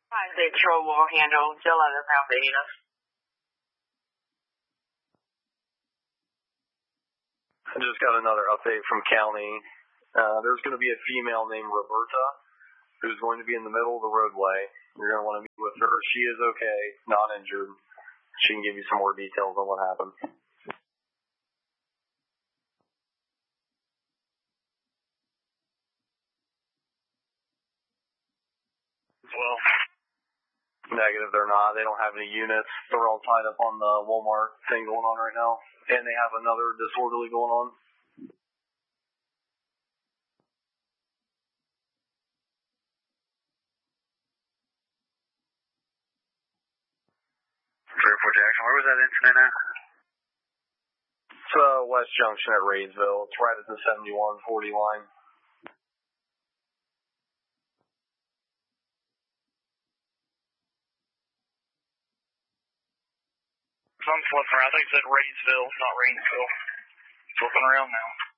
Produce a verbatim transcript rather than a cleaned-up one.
five eight will handle eleven Pasadena. I just got another update from county. Uh, there's going to be a female named Roberta who's going to be in the middle of the roadway. You're going to want to meet with her. She is okay, not injured. She can give you some more details on what happened. Well, negative, they're not. They don't have any units. They're all tied up on the Walmart thing going on right now. And they have another disorderly going on. three oh four Jackson, where was that incident at? It's uh, West Junction at Raidsville. It's right at the seventy-one forty line. I'm flipping around. I think it said Raidsville, not Rainsville. Flipping around now.